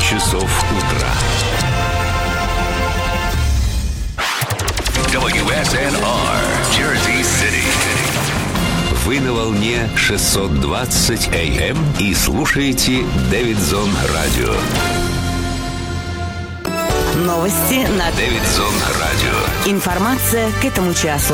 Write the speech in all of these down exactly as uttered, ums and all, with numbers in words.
часов утра. дабл ю эс эн ар, Jersey City. Вы на волне шестьсот двадцать эй эм и слушаете Дэвидсон Радио. Новости на Дэвидсон Радио. Информация к этому часу.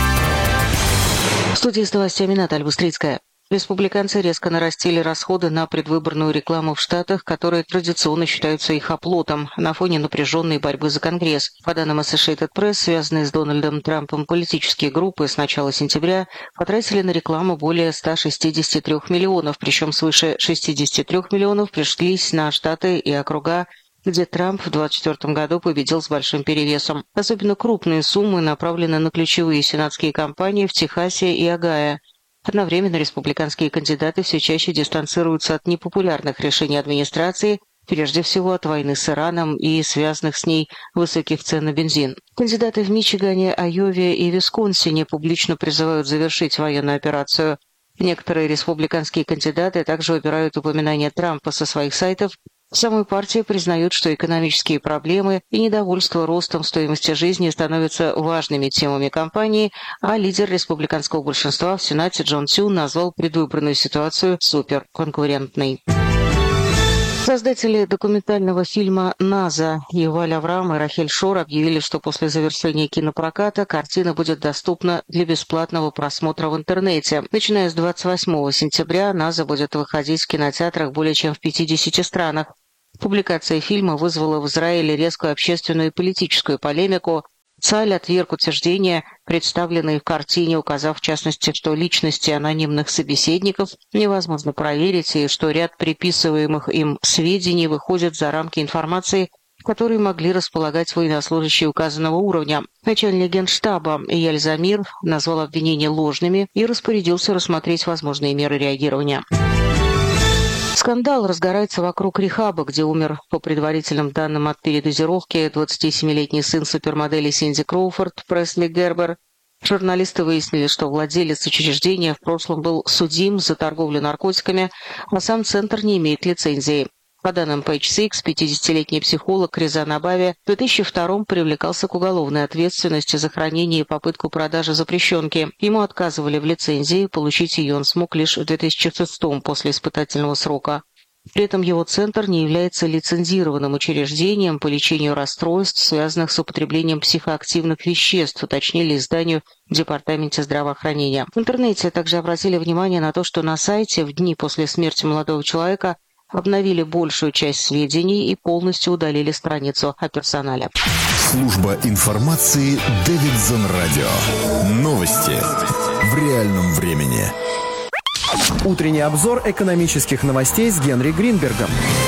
В студии с новостями Наталья Быстрицкая. Республиканцы резко нарастили расходы на предвыборную рекламу в Штатах, которые традиционно считаются их оплотом на фоне напряженной борьбы за Конгресс. По данным Associated Press, связанные с Дональдом Трампом политические группы с начала сентября потратили на рекламу более ста шестидесяти трёх миллионов, причем свыше шестидесяти трёх миллионов пришлись на штаты и округа, где Трамп в двадцать четвёртом году победил с большим перевесом. Особенно крупные суммы направлены на ключевые сенатские кампании в Техасе и Огайо. Одновременно республиканские кандидаты все чаще дистанцируются от непопулярных решений администрации, прежде всего от войны с Ираном и связанных с ней высоких цен на бензин. Кандидаты в Мичигане, Айове и Висконсине публично призывают завершить военную операцию. Некоторые республиканские кандидаты также убирают упоминания Трампа со своих сайтов. В самой партии признают, что экономические проблемы и недовольство ростом стоимости жизни становятся важными темами кампании, а лидер республиканского большинства в Сенате Джон Тюн назвал предвыборную ситуацию суперконкурентной. Создатели документального фильма «Наза» Юваль Авраам и Рахель Шор объявили, что после завершения кинопроката картина будет доступна для бесплатного просмотра в интернете. Начиная с двадцать восьмого сентября «Наза» будет выходить в кинотеатрах более чем в пятидесяти странах. Публикация фильма вызвала в Израиле резкую общественную и политическую полемику. Цаль отверг утверждения, представленные в картине, указав в частности, что личности анонимных собеседников невозможно проверить и что ряд приписываемых им сведений выходит за рамки информации, которые могли располагать военнослужащие указанного уровня. Начальник Генштаба Эйяль Замир назвал обвинения ложными и распорядился рассмотреть возможные меры реагирования. Скандал разгорается вокруг рехаба, где умер, по предварительным данным от передозировки, двадцатисемилетний сын супермодели Синди Кроуфорд Пресли Гербер. Журналисты выяснили, что владелец учреждения в прошлом был судим за торговлю наркотиками, а сам центр не имеет лицензии. По данным Page Six, пятидесятилетний психолог Резан Абави в две тысячи втором привлекался к уголовной ответственности за хранение и попытку продажи запрещенки. Ему отказывали в лицензии, получить ее он смог лишь в две тысячи шестом после испытательного срока. При этом его центр не является лицензированным учреждением по лечению расстройств, связанных с употреблением психоактивных веществ, уточнили изданию в Департаменте здравоохранения. В интернете также обратили внимание на то, что на сайте в дни после смерти молодого человека обновили большую часть сведений и полностью удалили страницу о персонале. Служба информации Дэвидсон Радио. Новости в реальном времени. Утренний обзор экономических новостей с Генри Гринбергом.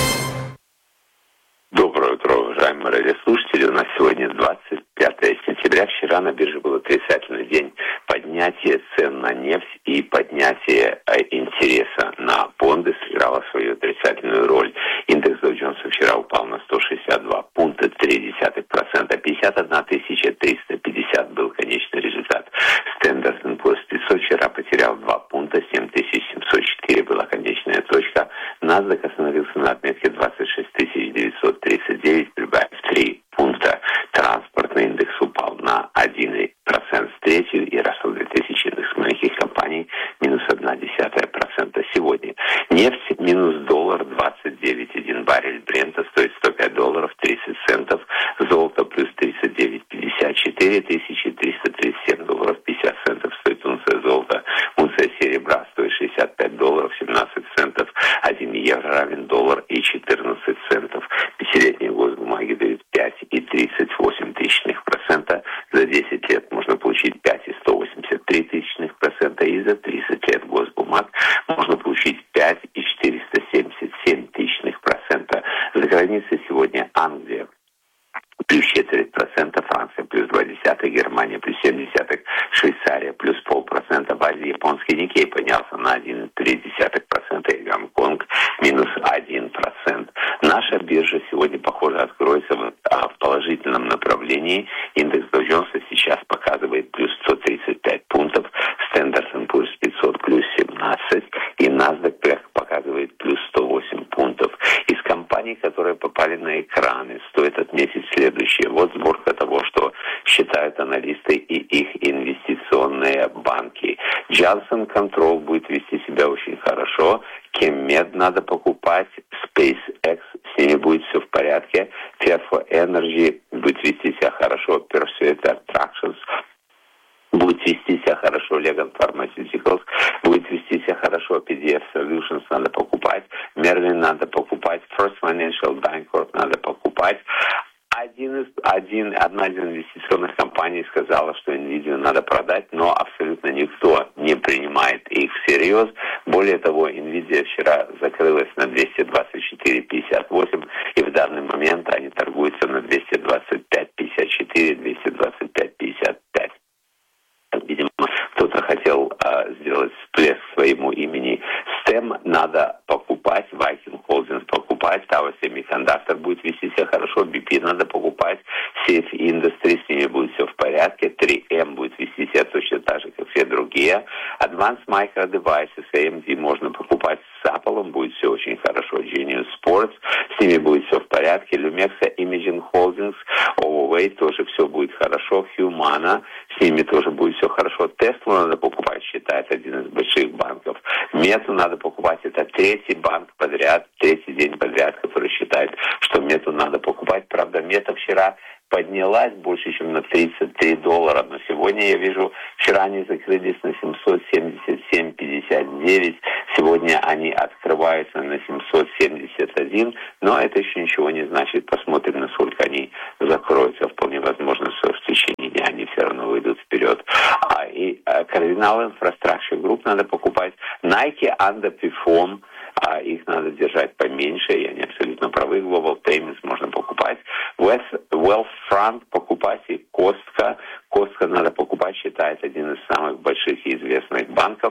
Доброе утро, уважаемые радиослушатели. У нас сегодня двадцать пятое сентября. Вчера на бирже был отрицательный день поднятия цен на нефть и поднятие интереса на бонды сыграло свою отрицательную роль. Индекс Доу Джонса вчера упал на сто шестьдесят два пункта три десятых процента. пятьдесят одна тысяча триста пятьдесят был конечный результат. Standard энд Poor's пятьсот вчера потерял два пункта, семь тысяч семьсот четыре была конечная точка. NASDAQ остановился на отметке двадцать шесть тысяч девятьсот тридцать девять, прибавив три пункта. Транспортный индекс упал на один процент с третью и Russell две тысячи индекс маленьких компаний минус одна десятая процента сегодня. Нефть минус доллар двадцать девять целых один баррель Брента стоит сто пять долларов тридцать центов. Золото плюс тридцать девять пятьдесят четыре, тысяча триста тридцать семь долларов пятьдесят центов стоит унция золота. Унция серебра стоит шестьдесят пять долларов семнадцать центов. один евро равен доллар и четырнадцать центов. Пятилетние госбумаги дают пять и тридцать восемь тысячных процента. За десять лет можно получить пять и сто восемьдесят три тысячных процента. И за тридцать лет госбумаг можно получить пять и четыреста семьдесят семь тысячных процента. За границей сегодня Англия плюс четверть процента, Франция плюс два десятых, Германия плюс семь десятых, Швейцария плюс полпроцента, в Азии японский Никей поднялся на один и три десятых процента и Гонконг минус один процент. Наша биржа сегодня, похоже, откроется в, а, в положительном направлении. Индекс Доу Джонса сейчас показывает плюс сто тридцать пять пунктов, Standard энд Poor's пятьсот плюс семнадцать и NASDAQ показывает плюс сто восемь пунктов. Из компаний компаний, которые попали на экраны. Стоит отметить следующее. Вот сборка того, что считают аналисты и их инвестиционные банки. Johnson Control будет вести себя очень хорошо. Chemed надо покупать. SpaceX, с ними будет все в порядке. Fairfax Energy будет вести себя хорошо. Pursuit Attractions будет вести себя хорошо. Legan Pharmaceuticals будет вести себя хорошо. пи ди эф Solutions надо покупать. Merlin надо покупать. First Financial Bancorp надо покупать. Один из, один, одна из инвестиционных компаний сказала, что NVIDIA надо продать, но абсолютно никто не принимает их всерьез. Более того, NVIDIA вчера закрылась на двести двадцать четыре пятьдесят восемь, и в данный момент они торгуются на двести двадцать пять пятьдесят четыре, двести двадцать пять пятьдесят пять. Видимо, кто-то хотел а, сделать всплеск своему имени. Стэм надо покупать, Viking Holdings покупать, Tower Semiconductor будет вести себя хорошо, би пи надо покупать, Safe Industries, с ними будет все в порядке, три эм будет вести себя точно так же, как все другие. Advanced Micro Devices, эй эм ди можно покупать, с Apple будет все очень хорошо, Genius Sports, с ними будет все в порядке, Lumexa Imaging Holdings, Huawei тоже все будет хорошо, Humana, с ними тоже будет все хорошо. Теслу надо покупать, считает один из больших банков. Мету надо покупать, это третий банк подряд, третий день подряд, который считает, что Мету надо покупать. Правда, Мета вчера поднялась больше, чем на тридцать три доллара, но сегодня я вижу, вчера они закрылись на семьсот семьдесят семь пятьдесят девять, сегодня они открываются на семьсот семьдесят один, но это еще ничего не значит, посмотрим, насколько они закроются, вполне возможно, что в течение дня они все равно выйдут вперед. А, и а, Cardinal Infrastructure Group надо покупать, Nike Underperform, а их надо держать поменьше, и они абсолютно правы. Global Payments можно покупать. West, Wealthfront покупать и Costco. Costco надо покупать, считает один из самых больших и известных банков.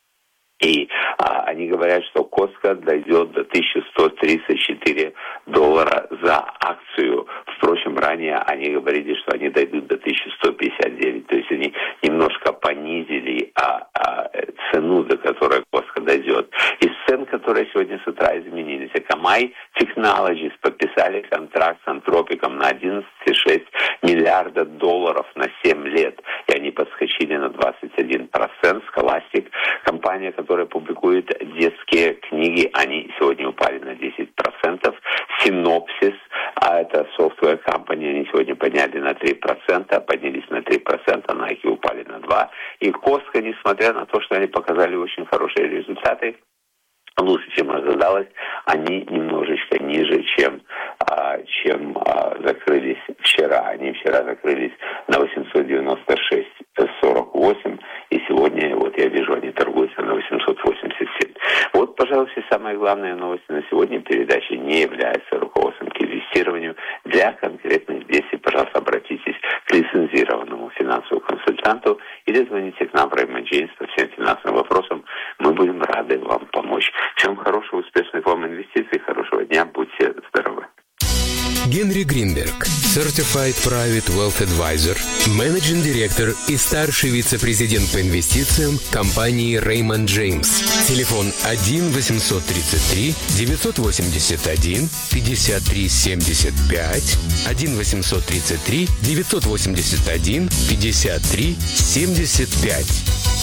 И а, они говорят, что Costco дойдет до тысяча сто тридцать четыре доллара за акцию. Впрочем, ранее они говорили, что они дойдут до тысяча сто пятьдесят девять. То есть они немножко понизили а, а, цену, до которой Costco дойдет. Из цен, которые сегодня с утра изменились, Akamai Technologies подписали контракт с Антропиком на одиннадцать целых шесть десятых миллиарда долларов на семь лет. И они подскочили на двадцать один процент. Scholastic, компания, которая публикует детские книги, они сегодня упали на десять процентов. Synopsys, а это software company, они сегодня подняли на три процента, поднялись на три процента, Nike упали на два процента. И Costco, несмотря на то, что они показали очень хорошие результаты, лучше, чем ожидалось, они немножечко ниже, чем, а, чем а, закрылись вчера. Они вчера закрылись на восемьсот девяносто шесть сорок восемь, и сегодня, вот я вижу, они торгуются на восемьсот восемьдесят семь. Вот, пожалуй, все самые главные новости на сегодня. Передача не является руководством к инвестированию. Для конкретных действий, пожалуйста, обратитесь к лицензированному финансовому консультанту или звоните к нам в Raymond James по всем финансовым вопросам. Мы будем рады вам помочь. Всем хорошего, успешных вам инвестиций, хорошего дня, будьте здоровы. Генри Гринберг, Certified Private Wealth Advisor, менеджинг директор и старший вице-президент по инвестициям компании Raymond James. Телефон один восемьсот тридцать три девятьсот восемьдесят один пятьдесят три семьдесят пять, один восемьсот тридцать три девятьсот восемьдесят один пятьдесят три семьдесят пять.